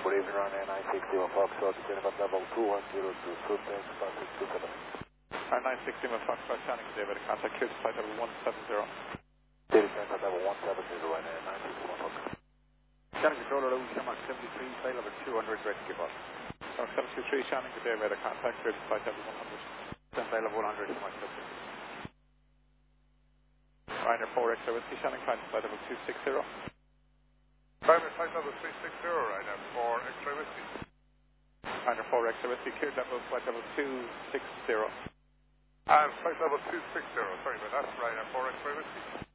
Good evening, Ryanair 961 Foxtrot, Jennifer level 210 to Sunday, 2627. Ryanair 961 Foxtrot, Channing today with a contact clear to flight level 170. Daily Center level 170, Ryanair 961 Foxtrot. Channing controller, Lucia Mark 73, flight level 200, ready to give up. Mark 73, Channing today with a contact clear to flight level 100. Flight level 100, Mark 73. Ryanair 4 X-ray Whiskey, Channing climb to flight level 260. Ryanair flight level 360, Ryanair 4 X-ray Whiskey. Ryanair 4 X-ray Whiskey, cleared level, flight level 260. Flight level 260, sorry about that, Ryanair 4 X-ray Whiskey.